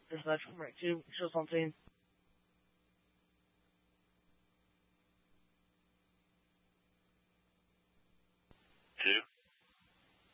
There's an iPhone right too. Show something. Two.